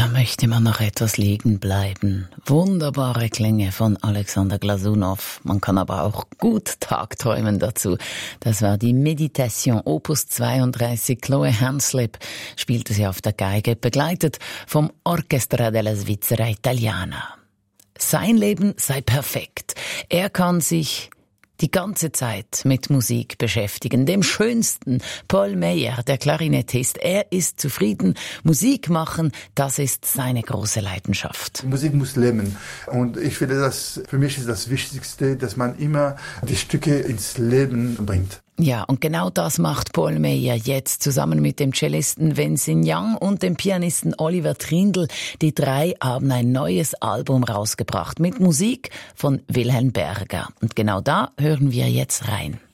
möchte man noch etwas liegen bleiben. Wunderbare Klänge von Alexander Glasunow. Man kann aber auch gut tagträumen dazu. Das war die Meditation Opus 32. Chloe Hanslip spielte sie auf der Geige, begleitet vom Orchestra della Svizzera Italiana. Sein Leben sei perfekt. Er kann sich die ganze Zeit mit Musik beschäftigen. Dem schönsten, Paul Meyer, der Klarinettist, er ist zufrieden. Musik machen, das ist seine große Leidenschaft. Musik muss leben. Und ich finde, für mich ist das Wichtigste, dass man immer die Stücke ins Leben bringt. Ja, und genau das macht Paul Meyer jetzt zusammen mit dem Cellisten Vincent Young und dem Pianisten Oliver Trindl. Die drei haben ein neues Album rausgebracht mit Musik von Wilhelm Berger. Und genau da hören wir jetzt rein.